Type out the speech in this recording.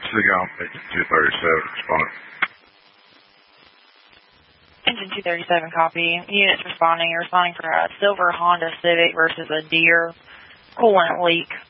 Sigon, Engine 237, responding. Engine 237, copy. Units responding. You're responding for a silver Honda Civic versus a Deere coolant leak.